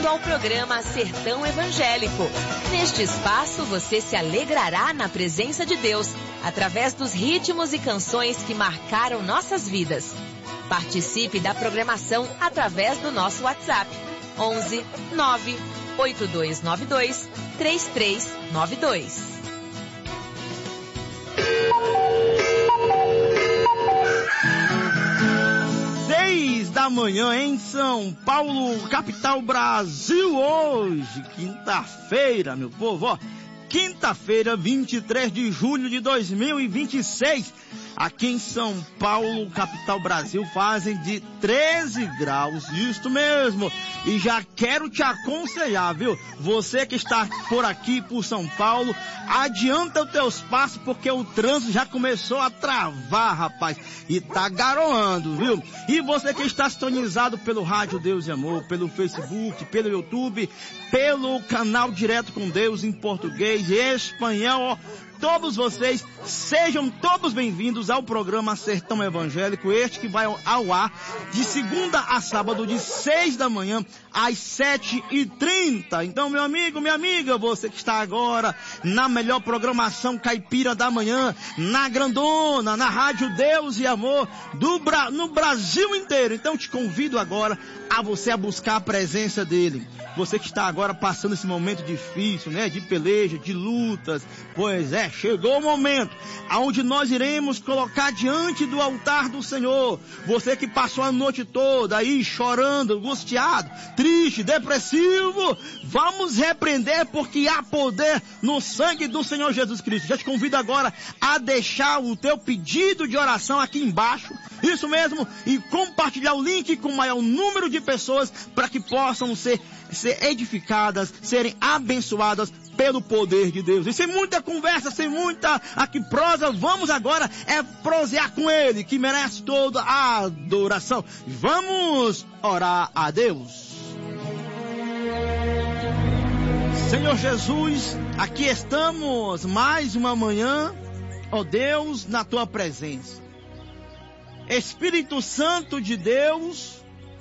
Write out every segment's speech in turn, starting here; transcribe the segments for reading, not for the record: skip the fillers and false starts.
ao programa Sertão Evangélico. Neste espaço você se alegrará na presença de Deus, através dos ritmos e canções que marcaram nossas vidas. Participe da programação através do nosso WhatsApp, 11 9 8292 3392. Da manhã em São Paulo, capital Brasil, hoje, quinta-feira, meu povo, ó, quinta-feira, 23 de julho de 2026, aqui em São Paulo, capital Brasil, fazem de 13 graus, isso mesmo, e já quero te aconselhar, viu, você que está por aqui, por São Paulo, adianta os teus passos, porque o trânsito já começou a travar, rapaz, e tá garoando, viu? E você que está sintonizado pelo Rádio Deus e Amor, pelo Facebook, pelo YouTube, pelo canal Direto com Deus em português e espanhol, ó, todos vocês, sejam todos bem-vindos ao programa Sertão Evangélico, este que vai ao ar de segunda a sábado, de 6 da manhã às 7h30. Então, meu amigo, minha amiga, você que está agora na melhor programação caipira da manhã, na grandona, na Rádio Deus e Amor, no Brasil inteiro. Então, te convido agora a você a buscar a presença dele. Você que está agora passando esse momento difícil, né, de peleja, de lutas, pois é, chegou o momento aonde nós iremos colocar diante do altar do Senhor. Você que passou a noite toda aí chorando, angustiado, triste, depressivo, vamos repreender, porque há poder no sangue do Senhor Jesus Cristo. Já te convido agora a deixar o teu pedido de oração aqui embaixo, isso mesmo, e compartilhar o link com o maior número de pessoas para que possam ser edificadas, serem abençoadas pelo poder de Deus. E sem muita conversa, sem muita aqui prosa, vamos agora prosear com Ele, que merece toda a adoração. Vamos orar a Deus. Senhor Jesus, aqui estamos mais uma manhã, ó Deus, na Tua presença. Espírito Santo de Deus,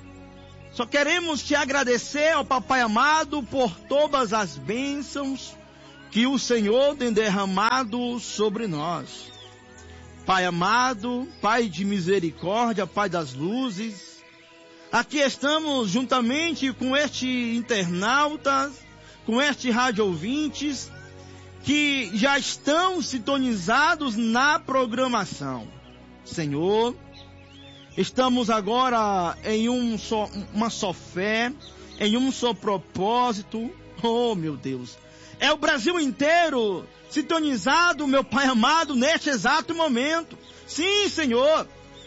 só queremos te agradecer, ó Papai amado, por todas as bênçãos que o Senhor tem derramado sobre nós. Pai amado, Pai de misericórdia, Pai das luzes, aqui estamos juntamente com este internautas, com este rádio ouvintes, que já estão sintonizados na programação. Senhor, estamos agora em uma só fé, em um só propósito. Oh, meu Deus. É o Brasil inteiro sintonizado, meu Pai amado, neste exato momento. Sim, Senhor.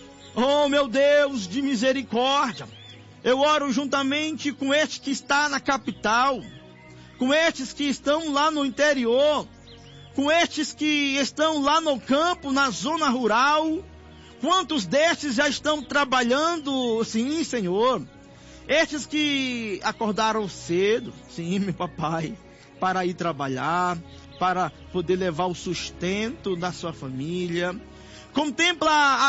Oh, meu Deus de misericórdia. Eu oro juntamente com este que está na capital, com estes que estão lá no interior, com estes que estão lá no campo, na zona rural. Quantos destes já estão trabalhando, sim, Senhor? Estes que acordaram cedo, sim, meu papai, para ir trabalhar, para poder levar o sustento da sua família. Contempla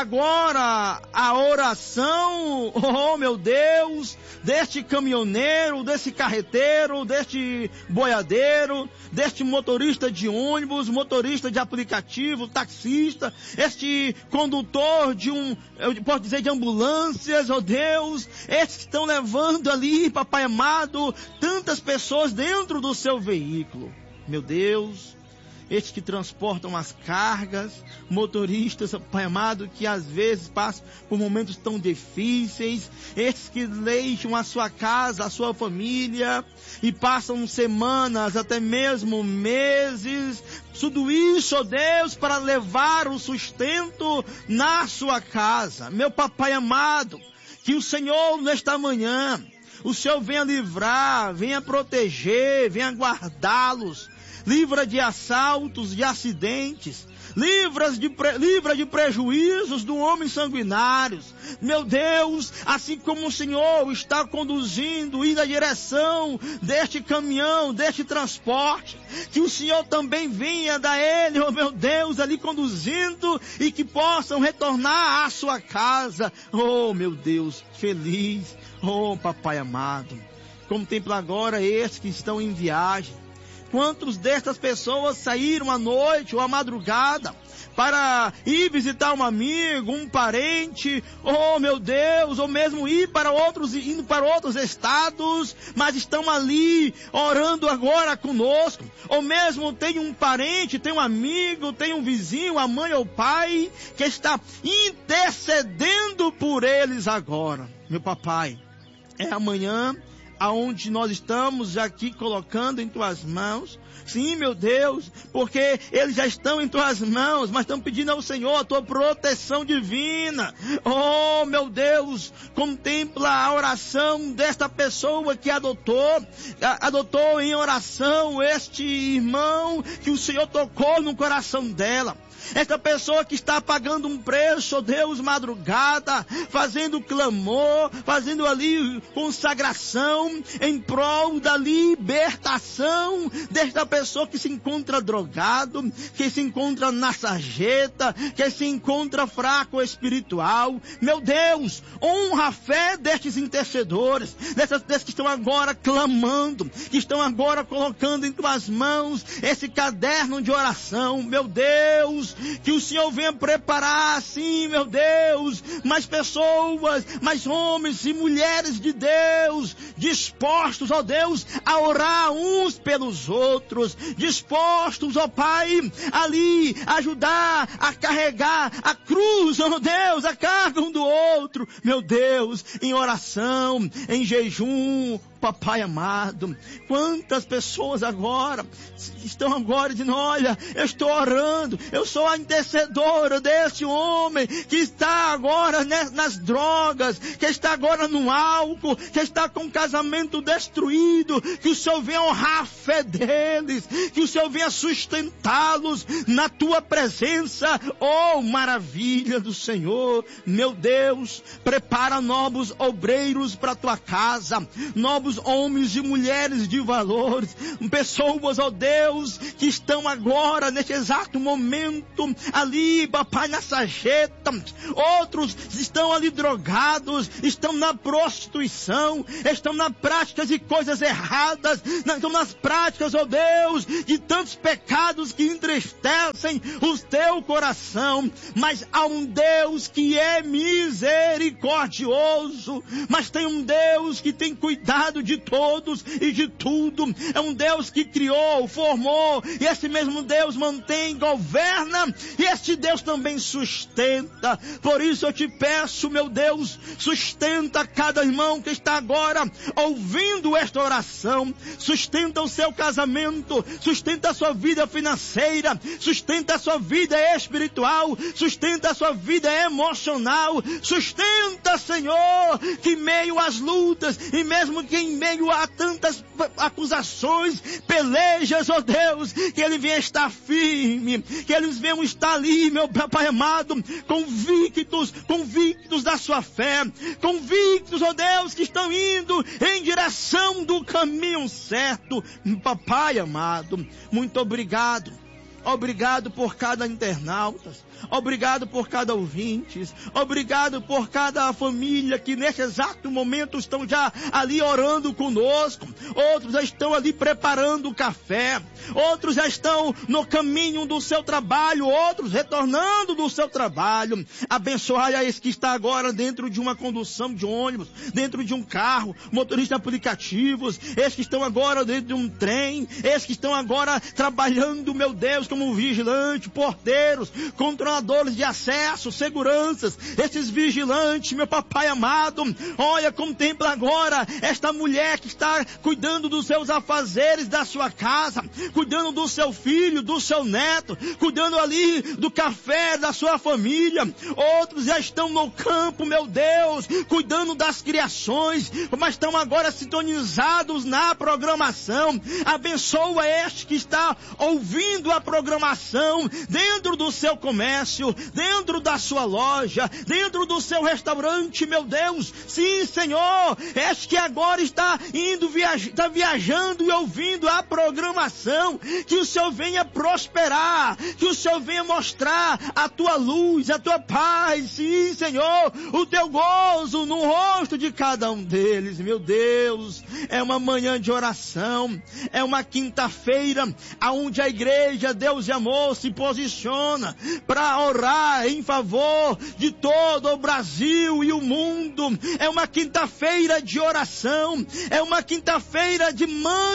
agora a oração, oh meu Deus, deste caminhoneiro, desse carreteiro, deste boiadeiro, deste motorista de ônibus, motorista de aplicativo, taxista, este condutor de eu posso dizer de ambulâncias, oh Deus, estes que estão levando ali, Papai amado, tantas pessoas dentro do seu veículo. Meu Deus, estes que transportam as cargas, motoristas, Pai amado, que às vezes passam por momentos tão difíceis, estes que deixam a sua casa, a sua família, e passam semanas, até mesmo meses, tudo isso, ó Deus, para levar o sustento na sua casa. Meu Papai amado, que o Senhor nesta manhã, o Senhor venha livrar, venha proteger, venha guardá-los, livra de assaltos, de acidentes, livra de prejuízos do homem sanguinários. Meu Deus, assim como o Senhor está conduzindo, indo na direção deste caminhão, deste transporte, que o Senhor também venha dar ele, oh meu Deus, ali conduzindo, e que possam retornar à sua casa, oh meu Deus, feliz, oh Papai amado. Contempla agora estes que estão em viagem. Quantos destas pessoas saíram à noite ou à madrugada para ir visitar um amigo, um parente, oh meu Deus, ou mesmo indo para outros estados, mas estão ali orando agora conosco, ou mesmo tem um parente, tem um amigo, tem um vizinho, a mãe ou o pai, que está intercedendo por eles agora. Meu papai, é amanhã aonde nós estamos aqui colocando em tuas mãos. Sim, meu Deus, porque eles já estão em tuas mãos, mas estão pedindo ao Senhor a tua proteção divina. Oh, meu Deus, contempla a oração desta pessoa que adotou em oração este irmão que o Senhor tocou no coração dela. Esta pessoa que está pagando um preço, oh Deus, madrugada, fazendo clamor, fazendo ali consagração em prol da libertação desta pessoa que se encontra drogado, que se encontra na sarjeta, que se encontra fraco espiritual. Meu Deus, honra a fé destes intercedores, desses que estão agora clamando, que estão agora colocando em tuas mãos esse caderno de oração. Meu Deus, que o Senhor venha preparar, sim, meu Deus, mais pessoas, mais homens e mulheres de Deus, dispostos, ó Deus, a orar uns pelos outros, dispostos, ó Pai, ali, ajudar a carregar a cruz, ó Deus, a carga um do outro, meu Deus, em oração, em jejum. Papai amado, quantas pessoas agora estão agora dizendo, olha, eu estou orando, eu sou a intercedora desse homem que está agora nas drogas, que está agora no álcool, que está com o casamento destruído, que o Senhor venha honrar a fé deles, que o Senhor venha sustentá-los na tua presença. Oh, maravilha do Senhor, meu Deus, prepara novos obreiros para a tua casa, novos homens e mulheres de valores, pessoas, ó Deus, que estão agora, neste exato momento, ali, papai, na sarjeta, outros estão ali drogados, estão na prostituição, estão nas práticas de coisas erradas, estão nas práticas, ó Deus, de tantos pecados que entristecem o teu coração, mas há um Deus que é misericordioso, mas tem um Deus que tem cuidado de todos e de tudo. É um Deus que criou, formou, e esse mesmo Deus mantém, governa, e este Deus também sustenta. Por isso eu te peço, meu Deus, sustenta cada irmão que está agora ouvindo esta oração, sustenta o seu casamento, sustenta a sua vida financeira, sustenta a sua vida espiritual, sustenta a sua vida emocional, sustenta, Senhor, que em meio às lutas, e mesmo que em meio a tantas acusações, pelejas, ó Deus, que ele venha estar firme, que eles venham estar ali, meu Pai amado, convictos da sua fé, convictos, ó Deus, que estão indo em direção do caminho certo. Papai amado, muito obrigado. Obrigado por cada internauta, obrigado por cada ouvinte, obrigado por cada família que nesse exato momento estão já ali orando conosco, outros já estão ali preparando o café, outros já estão no caminho do seu trabalho, outros retornando do seu trabalho. Abençoai a esse que está agora dentro de uma condução de ônibus, dentro de um carro, motoristas aplicativos, esses que estão agora dentro de um trem, esses que estão agora trabalhando, meu Deus, como vigilantes, porteiros, controladores de acesso, seguranças, esses vigilantes, meu papai amado, olha, contempla agora esta mulher que está cuidando dos seus afazeres da sua casa, cuidando do seu filho, do seu neto, cuidando ali do café da sua família. Outros já estão no campo, meu Deus, cuidando das criações, mas estão agora sintonizados na programação. Abençoa este que está ouvindo a programação dentro do seu comércio, comércio, dentro da sua loja, dentro do seu restaurante, meu Deus. Sim, Senhor, este que agora está está viajando e ouvindo a programação, que o Senhor venha prosperar, que o Senhor venha mostrar a tua luz, a tua paz, sim, Senhor, o teu gozo no rosto de cada um deles, meu Deus. É uma manhã de oração, é uma quinta-feira aonde a igreja Deus e Amor se posiciona para orar em favor de todo o Brasil e o mundo. É uma quinta-feira de oração, é uma quinta-feira de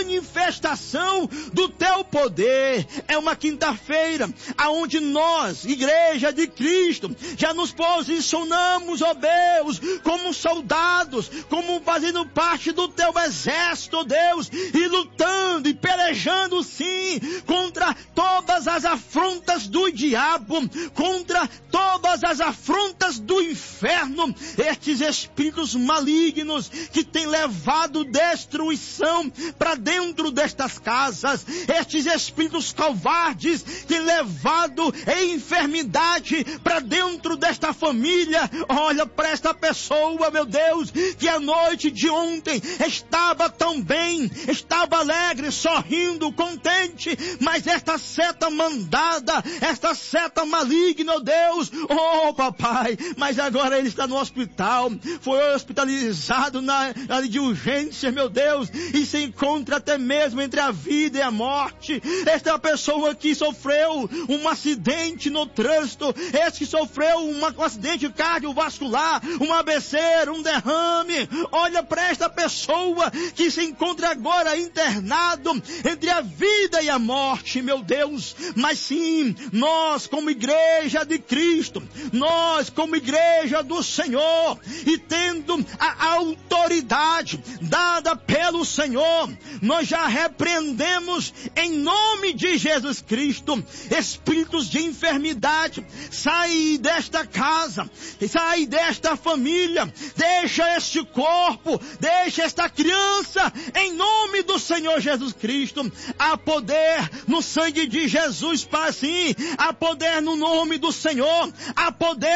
manifestação do teu poder, é uma quinta-feira aonde nós, igreja de Cristo, já nos posicionamos, ó Deus, como soldados, como fazendo parte do teu exército, Deus, e lutando e pelejando sim contra todas as afrontas do diabo, contra todas as afrontas do inferno, estes espíritos malignos que têm levado destruição para dentro destas casas, estes espíritos covardes que têm levado enfermidade para dentro desta família. Olha para esta pessoa, meu Deus, que a noite de ontem estava tão bem, estava alegre, sorrindo, contente, mas esta seta mandada, esta seta maligna, oh Deus, oh papai, mas agora ele está no hospital, foi hospitalizado na área de urgência, meu Deus, e se encontra até mesmo entre a vida e a morte. Esta é a pessoa que sofreu um acidente no trânsito, esse que sofreu um acidente cardiovascular, um AVC, um derrame. Olha para esta pessoa que se encontra agora internado entre a vida e a morte, meu Deus. Mas sim, nós como igreja de Cristo, nós como igreja do Senhor, e tendo a autoridade dada pelo Senhor, nós já repreendemos em nome de Jesus Cristo espíritos de enfermidade. Sai desta casa, sai desta família, deixa este corpo, deixa esta criança em nome do Senhor Jesus Cristo. Há poder no sangue de Jesus, Pai, sim, há poder no nome do Senhor, há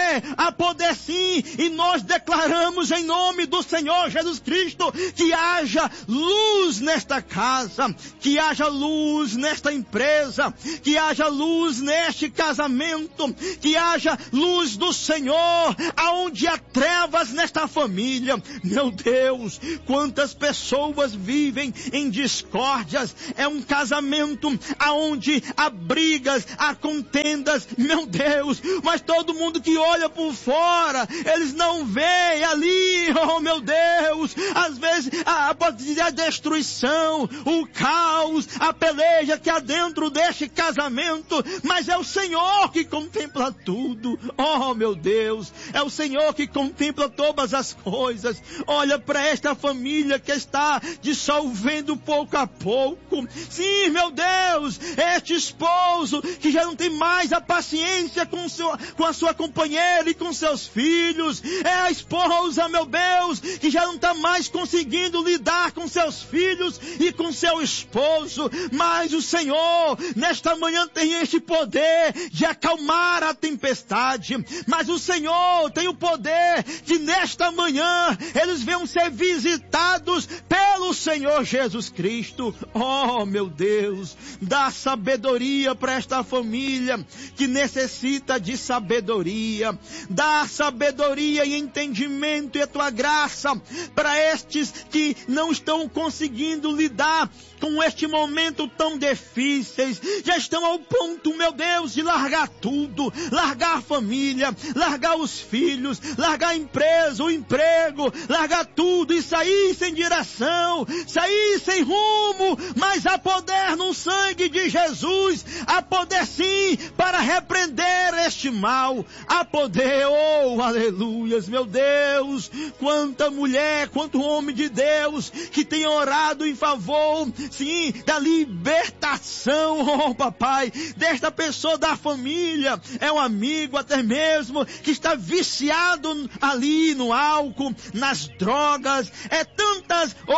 poder sim, e nós declaramos em nome do Senhor Jesus Cristo que haja luz nesta casa, que haja luz nesta empresa, que haja luz neste casamento, que haja luz do Senhor aonde há trevas nesta família. Meu Deus, quantas pessoas vivem em discórdias, é um casamento aonde há brigas, há contendas, meu Deus, mas todo mundo que olha por fora, eles não veem ali, oh meu Deus, às vezes pode dizer a destruição, o caos, a peleja que há dentro deste casamento, mas é o Senhor que contempla tudo, oh meu Deus, é o Senhor que contempla todas as coisas. Olha para esta família que está dissolvendo pouco a pouco, sim, meu Deus, este esposo que já não tem mais a paciência com a sua companheira e com seus filhos, é a esposa, meu Deus, que já não está mais conseguindo lidar com seus filhos e com seu esposo, mas o Senhor nesta manhã tem este poder de acalmar a tempestade, mas o Senhor tem o poder de nesta manhã eles venham ser visitados pelo Senhor Jesus Cristo. Oh meu Deus, dá sabedoria para esta família que necessita de sabedoria, dá sabedoria e entendimento e a tua graça para estes que não estão conseguindo lidar com este momento tão difíceis, já estão ao ponto, meu Deus, de largar tudo, largar a família, largar os filhos, largar a empresa, o emprego, largar tudo e sair sem direção, sair sem rumo, mas há poder no sangue de Jesus, há poder sim para repreender este mal, há poder, oh aleluias, meu Deus, quanta mulher, quanto homem de Deus que tem orado em favor, sim, da libertação, oh papai, desta pessoa da família, é um amigo até mesmo que está viciado ali no álcool, nas drogas, é tantas outras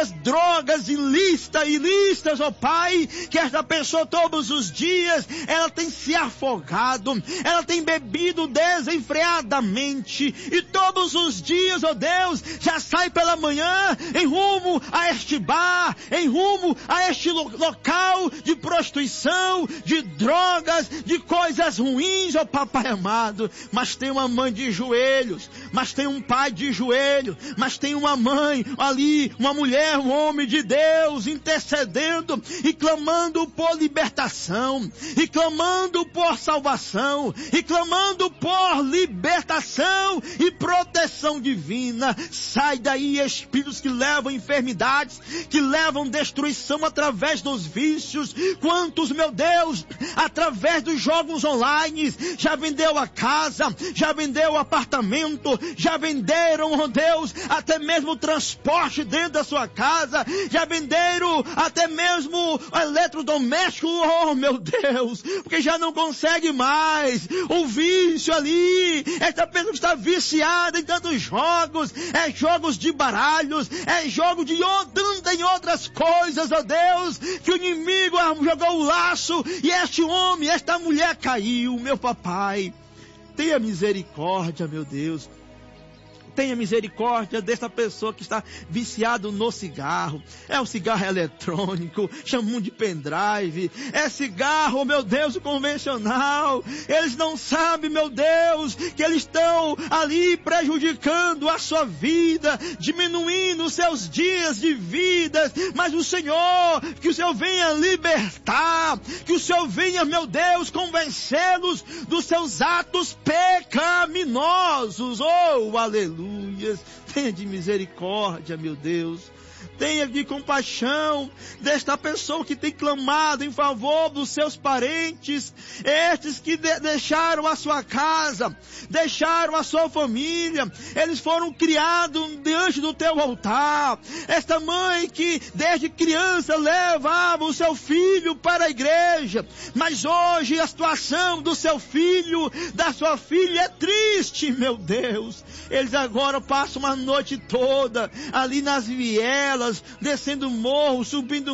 das drogas ilícitas, ó Pai, que esta pessoa todos os dias, ela tem se afogado, ela tem bebido desenfreadamente, e todos os dias, ó Deus, já sai pela manhã em rumo a este bar, em rumo a este local de prostituição, de drogas, de coisas ruins, ó Papai amado. Mas tem uma mãe de joelhos, mas tem um pai de joelho, mas tem uma mãe ali, uma mulher, um homem de Deus intercedendo e clamando por libertação, e clamando por salvação, e clamando por libertação e proteção divina. Sai daí espíritos que levam enfermidades, que levam destruição através dos vícios. Quantos, meu Deus, através dos jogos online, já vendeu a casa, já vendeu o apartamento, já venderam, oh Deus, até mesmo o transporte dentro da sua casa, já venderam até mesmo o eletrodoméstico, oh meu Deus, porque já não consegue mais. O vício ali, esta pessoa está viciada em tantos jogos, jogos de baralhos, jogo de tanta em outras coisas, ó Deus, que o inimigo jogou o laço e este homem, esta mulher caiu. Meu papai, tenha misericórdia, meu Deus. Tenha misericórdia dessa pessoa que está viciado no cigarro. É o cigarro eletrônico, chamam de pendrive. É cigarro, meu Deus, convencional. Eles não sabem, meu Deus, que eles estão ali prejudicando a sua vida, diminuindo os seus dias de vida. Mas o Senhor, que o Senhor venha libertar, que o Senhor venha, meu Deus, convencê-los dos seus atos pecaminosos. Oh, aleluia. Tenha de misericórdia, meu Deus. Tenha de compaixão desta pessoa que tem clamado em favor dos seus parentes, estes que deixaram a sua casa, deixaram a sua família, eles foram criados diante do teu altar. Esta mãe que desde criança levava o seu filho para a igreja, mas hoje a situação do seu filho, da sua filha é triste, meu Deus. Eles agora passam uma noite toda ali nas vielas, descendo morros, subindo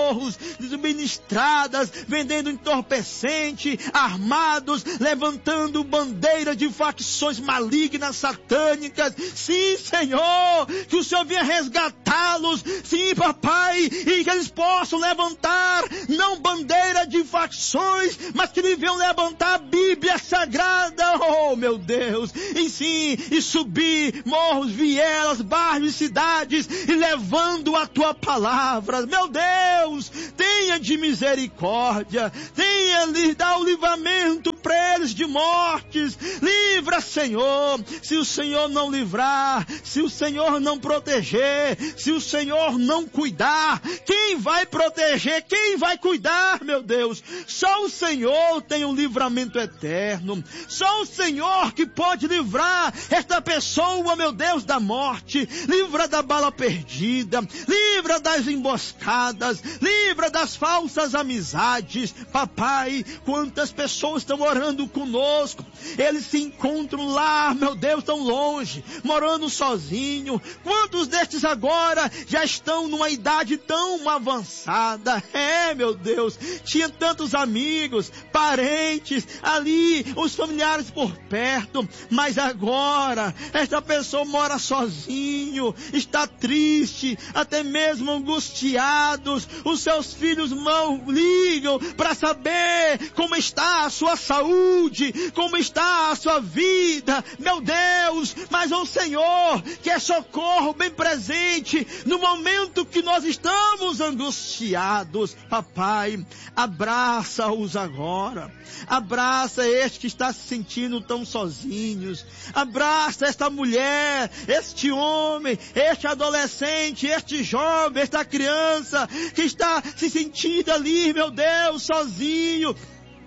estradas, vendendo entorpecente, armados, levantando bandeira de facções malignas, satânicas. Sim, Senhor, que o Senhor venha resgatá-los. Sim, papai, e que eles possam levantar não bandeira de facções, mas que eles venham levantar a Bíblia Sagrada, oh meu Deus, e sim, e subir morros, vielas, bairros e cidades, e levando a tua palavra. Meu Deus, tenha de misericórdia, tenha lhe dá o livramento para eles de mortes. Livra, Senhor. Se o Senhor não livrar, se o Senhor não proteger, se o Senhor não cuidar, quem vai proteger, quem vai cuidar, meu Deus? Só o Senhor tem o livramento eterno. Só o Senhor que pode livrar esta pessoa, meu Deus, da morte. Livra da bala perdida, livra das emboscadas, livra das falsas amizades. Papai, quantas pessoas estão orando conosco, eles se encontram lá, meu Deus, tão longe, morando sozinho. Quantos destes agora já estão numa idade tão avançada? Meu Deus, tinha tantos amigos, parentes ali, os familiares por perto, mas agora esta pessoa mora sozinho, está triste, até mesmo angustiados. Os seus filhos não ligam para saber como está a sua saúde, como está a sua vida, meu Deus. Mas o Senhor, que é socorro bem presente no momento que nós estamos angustiados, papai, abraça-os agora. Abraça este que está se sentindo tão sozinhos. Abraça esta mulher, este homem, este adolescente, este jovem, esta criança que está se sentindo ali, meu Deus, sozinho.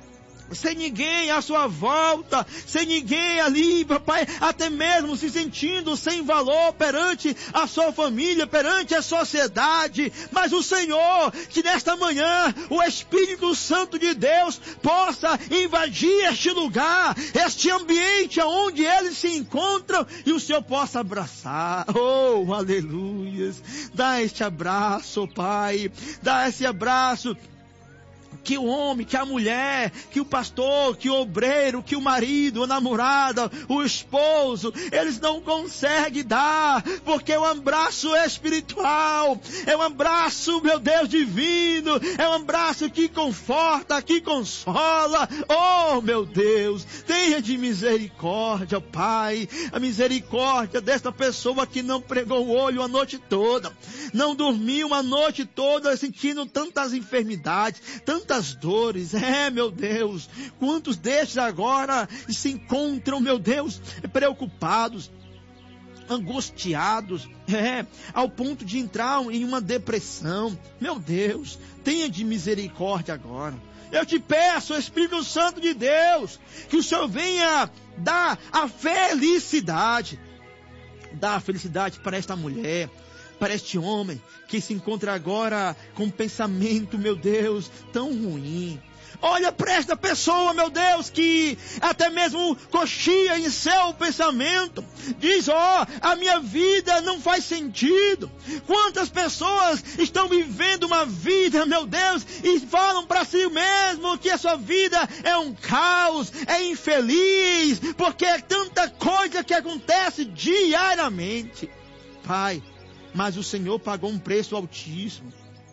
sem ninguém à sua volta, sem ninguém ali, papai, até mesmo se sentindo sem valor perante a sua família, perante a sociedade. Mas o Senhor, que nesta manhã o Espírito Santo de Deus possa invadir este lugar, este ambiente onde eles se encontram, e o Senhor possa abraçar. Oh, aleluias! Dá este abraço, Pai, dá esse abraço que o homem, que a mulher, que o pastor, que o obreiro, que o marido, a namorada, o esposo, eles não conseguem dar, porque é um abraço espiritual, é um abraço, meu Deus, divino, é um abraço que conforta, que consola. Oh, meu Deus, tenha de misericórdia, Pai, a misericórdia desta pessoa que não pregou o olho a noite toda, não dormiu a noite toda sentindo tantas enfermidades, tantas dores. Meu Deus, quantos destes agora se encontram, meu Deus, preocupados, angustiados, ao ponto de entrar em uma depressão. Meu Deus, tenha de misericórdia agora. Eu te peço, Espírito Santo de Deus, que o Senhor venha dar a felicidade para esta mulher, para este homem que se encontra agora com um pensamento, meu Deus, tão ruim. Olha para esta pessoa, meu Deus, que até mesmo coxia em seu pensamento. Diz, a minha vida não faz sentido. Quantas pessoas estão vivendo uma vida, meu Deus, e falam para si mesmo que a sua vida é um caos, é infeliz, porque é tanta coisa que acontece diariamente. Pai, mas o Senhor pagou um preço altíssimo.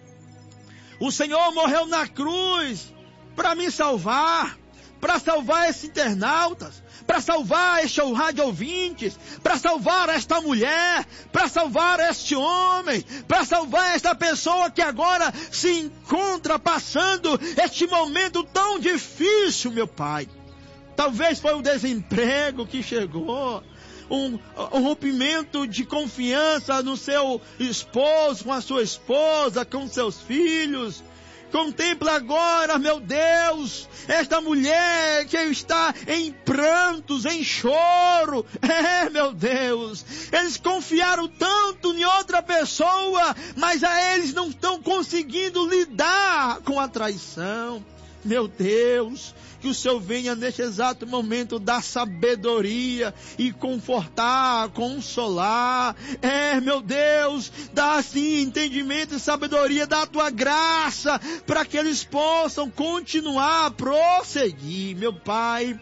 O Senhor morreu na cruz para me salvar, para salvar esses internautas, para salvar estes rádio ouvintes, para salvar esta mulher, para salvar este homem, para salvar esta pessoa que agora se encontra passando este momento tão difícil, meu Pai. Talvez foi o desemprego que chegou, um rompimento de confiança no seu esposo, com a sua esposa, com seus filhos. Contempla agora, meu Deus, esta mulher que está em prantos, em choro. Meu Deus, eles confiaram tanto em outra pessoa, mas a eles não estão conseguindo lidar com a traição. Meu Deus, que o Senhor venha neste exato momento dar sabedoria e confortar, consolar. Meu Deus, dá assim entendimento e sabedoria da tua graça, para que eles possam continuar a prosseguir. Meu Pai,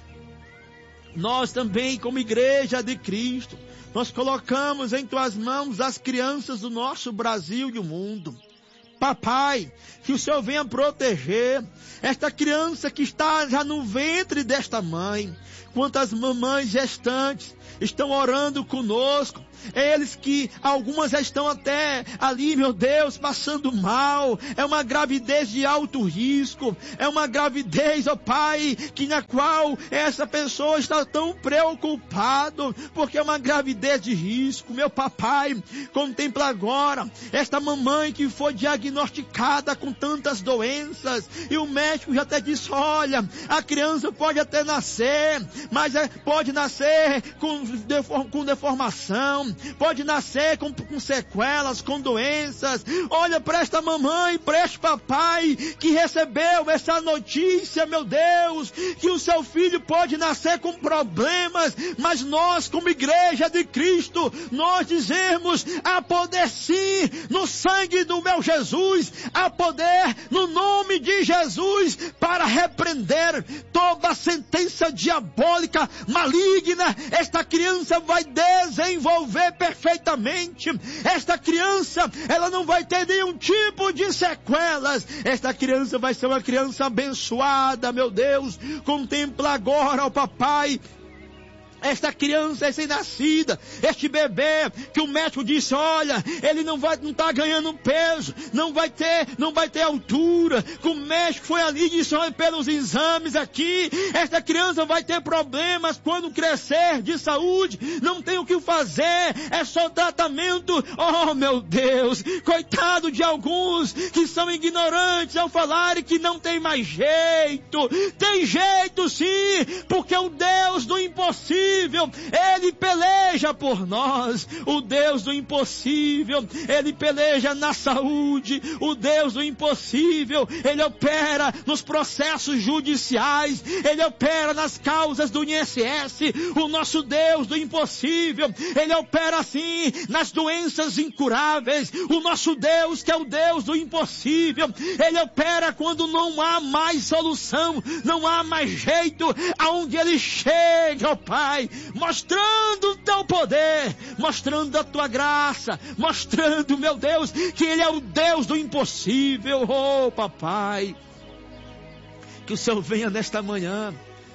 nós também, como igreja de Cristo, nós colocamos em tuas mãos as crianças do nosso Brasil e do mundo. Papai, que o Senhor venha proteger esta criança que está já no ventre desta mãe. Quantas mamães gestantes estão orando conosco. Eles que algumas já estão até ali, meu Deus, passando mal. É uma gravidez de alto risco. É uma gravidez, ó Pai, que na qual essa pessoa está tão preocupado, porque é uma gravidez de risco. Meu papai, contempla agora esta mamãe que foi diagnosticada com tantas doenças, e o médico já até disse, olha, a criança pode até nascer, mas pode nascer com deformação, pode nascer com sequelas, com doenças. Olha para esta mamãe, para este papai que recebeu essa notícia, meu Deus, que o seu filho pode nascer com problemas, mas nós, como igreja de Cristo, nós dizemos, há poder sim no sangue do meu Jesus, há poder no nome de Jesus para repreender toda sentença diabólica, maligna. Esta criança vai desenvolver perfeitamente. Esta criança, ela não vai ter nenhum tipo de sequelas. Esta criança vai ser uma criança abençoada, meu Deus. Contempla agora, ó papai, esta criança recém-nascida, este bebê, que o médico disse, olha, ele não está ganhando peso, não vai ter altura, que o médico foi ali e disse, olha, pelos exames aqui, esta criança vai ter problemas quando crescer de saúde, não tem o que fazer, é só tratamento. Oh meu Deus, coitado de alguns que são ignorantes ao falarem que não tem mais jeito. Tem jeito sim, porque o Deus do impossível, Ele peleja por nós. O Deus do impossível, Ele peleja na saúde. O Deus do impossível, Ele opera nos processos judiciais, Ele opera nas causas do INSS. O nosso Deus do impossível, Ele opera assim nas doenças incuráveis. O nosso Deus, que é o Deus do impossível, Ele opera quando não há mais solução, não há mais jeito. Aonde Ele chega, ó Pai, mostrando o teu poder, mostrando a tua graça, mostrando, meu Deus, que Ele é o Deus do impossível. Oh, papai, que o Senhor venha nesta manhã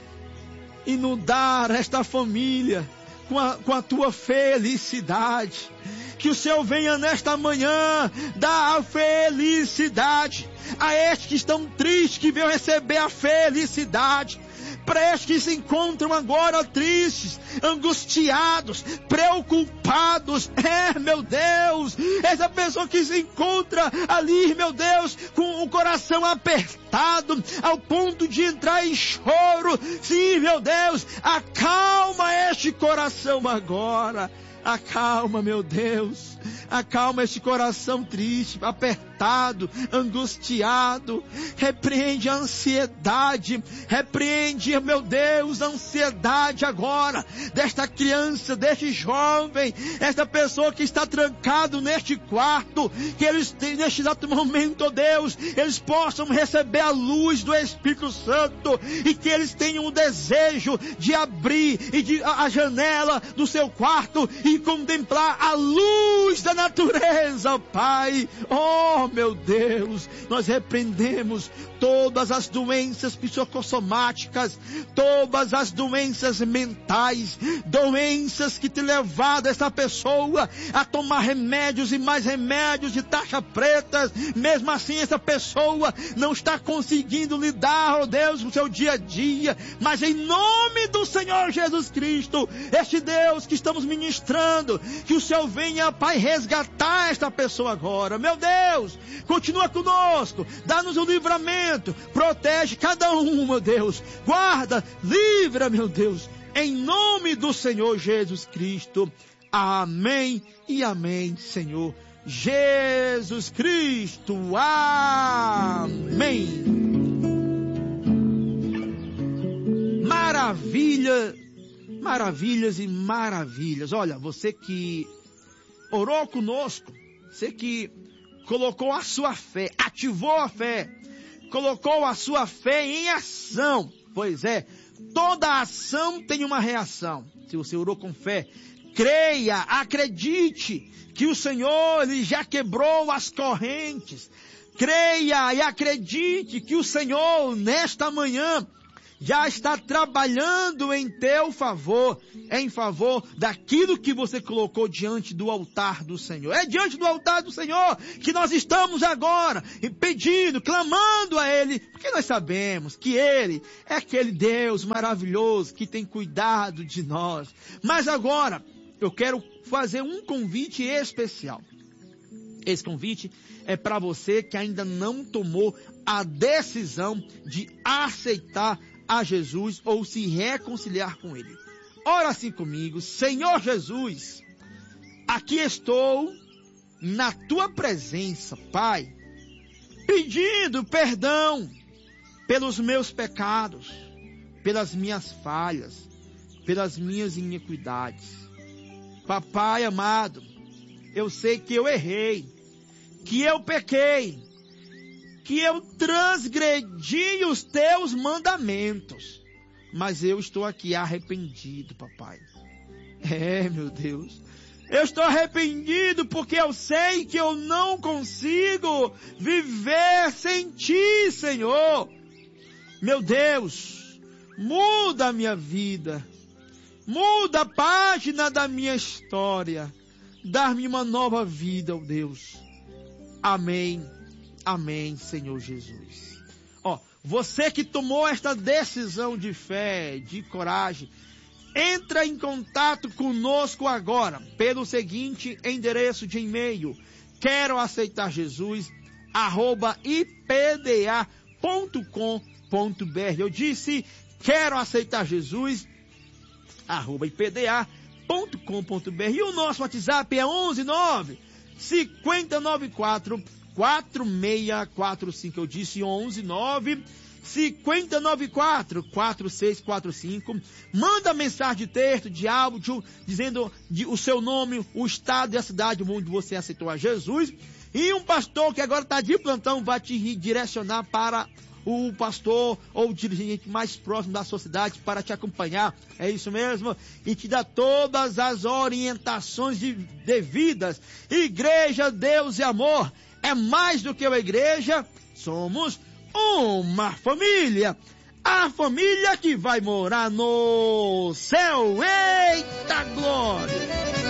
inundar esta família com a tua felicidade. Que o Senhor venha nesta manhã dar a felicidade a estes que estão tristes, que venham receber a felicidade. Para estes que se encontram agora tristes, angustiados, preocupados, meu Deus, essa pessoa que se encontra ali, meu Deus, com o coração apertado, ao ponto de entrar em choro, sim, meu Deus, acalma este coração agora. Acalma, meu Deus, acalma este coração triste, apertado, angustiado. Repreende a ansiedade, repreende, meu Deus, a ansiedade agora desta criança, deste jovem, esta pessoa que está trancado neste quarto, que eles, neste exato momento, ó Deus, eles possam receber a luz do Espírito Santo e que eles tenham o desejo de abrir a janela do seu quarto e contemplar a luz da natureza, Pai. Oh, meu Deus, nós repreendemos todas as doenças psicossomáticas, todas as doenças mentais, doenças que têm levado essa pessoa a tomar remédios e mais remédios de taxa preta. Mesmo assim, essa pessoa não está conseguindo lidar, oh Deus, com o seu dia a dia. Mas em nome do Senhor Jesus Cristo, este Deus que estamos ministrando, que o Senhor venha, Pai, resgatar esta pessoa agora. Meu Deus, continua conosco, dá-nos o livramento, protege cada um, meu Deus, guarda, livra, meu Deus, em nome do Senhor Jesus Cristo. Amém e amém, Senhor Jesus Cristo. Amém. Maravilhas e maravilhas. Olha, você que orou conosco, você que colocou a sua fé, ativou a fé, colocou a sua fé em ação. Pois é, toda ação tem uma reação. Se você orou com fé, creia, acredite que o Senhor, Ele já quebrou as correntes. Creia e acredite que o Senhor, nesta manhã, já está trabalhando em teu favor, em favor daquilo que você colocou diante do altar do Senhor. É diante do altar do Senhor que nós estamos agora, pedindo, clamando a Ele, porque nós sabemos que Ele é aquele Deus maravilhoso que tem cuidado de nós. Mas agora, eu quero fazer um convite especial. Esse convite é para você que ainda não tomou a decisão de aceitar a Jesus ou se reconciliar com Ele. Ora assim comigo: Senhor Jesus, aqui estou na Tua presença, Pai, pedindo perdão pelos meus pecados, pelas minhas falhas, pelas minhas iniquidades. Papai amado, eu sei que eu errei, que eu pequei, que eu transgredi os teus mandamentos, mas eu estou aqui arrependido, papai. Meu Deus, eu estou arrependido porque eu sei que eu não consigo viver sem ti, Senhor. Meu Deus, muda a minha vida, Muda a página da minha história. Dar-me uma nova vida, ó Deus. Amém. Amém, Senhor Jesus. Ó, você que tomou esta decisão de fé, de coragem, entra em contato conosco agora pelo seguinte endereço de e-mail: quero aceitar Jesus @ipda.com.br. Eu disse quero aceitar Jesus @ipda.com.br. E o nosso WhatsApp é 119 5094 4645. Eu disse 119 5094 4645. Manda mensagem de texto, de áudio, dizendo o seu nome, o estado e a cidade onde você aceitou a Jesus. E um pastor que agora está de plantão vai te direcionar para o pastor ou o dirigente mais próximo da sua cidade para te acompanhar. É isso mesmo? E te dá todas as orientações devidas. Igreja, Deus e Amor é mais do que uma igreja. Somos uma família. A família que vai morar no céu. Eita glória!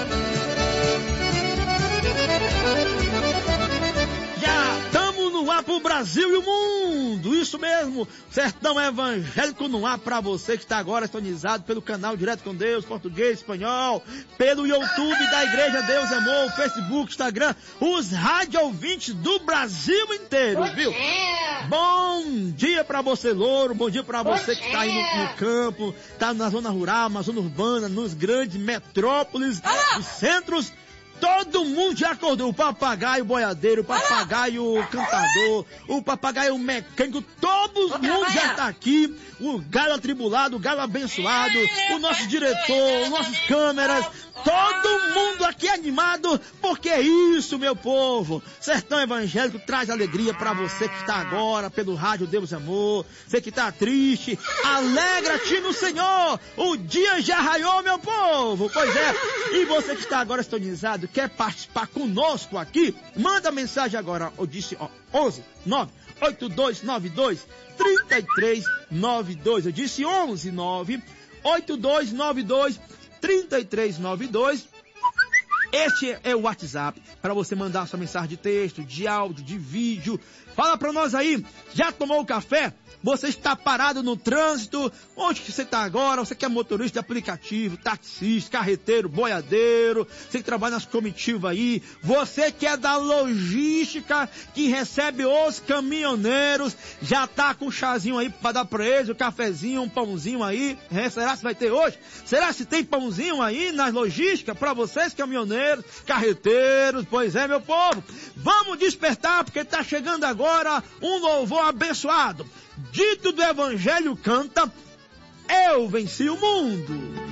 Já estamos no ar pro Brasil e o mundo. Isso mesmo. Sertão Evangélico no ar para você que está agora sintonizado pelo canal Direto com Deus, português, espanhol, pelo YouTube da Igreja Deus e Amor, Facebook, Instagram, os rádio ouvintes do Brasil inteiro, viu? Bom dia para você, louro. Bom dia para você que está aí no campo, está na zona rural, na zona urbana, nos grandes metrópoles, nos centros. Todo mundo já acordou. O papagaio boiadeiro, o papagaio cantador, o papagaio mecânico, todo mundo já está aqui. O galo atribulado, o galo abençoado, o nosso diretor, os nossos câmeras, todo mundo aqui animado, porque é isso, meu povo. Sertão Evangélico traz alegria para você que está agora pelo rádio Deus e Amor. Você que está triste, alegra-te no Senhor. O dia já raiou, meu povo. Pois é, e você que está agora sintonizado, quer participar conosco aqui, manda mensagem agora. Eu disse, 11 9 8292 3392. Eu disse 11 9 8292 3392. Este é o WhatsApp para você mandar sua mensagem de texto, de áudio, de vídeo. Fala para nós aí, já tomou o café? Você está parado no trânsito? Onde que você está agora? Você que é motorista de aplicativo, taxista, carreteiro, boiadeiro, você que trabalha nas comitivas aí, você que é da logística, que recebe os caminhoneiros, já tá com um chazinho aí para dar para eles, um cafezinho, um pãozinho aí. Será que vai ter hoje? Será que tem pãozinho aí nas logísticas para vocês, caminhoneiros, carreteiros? Pois é, meu povo, vamos despertar, porque está chegando agora um louvor abençoado. Dito do Evangelho canta: eu venci o mundo.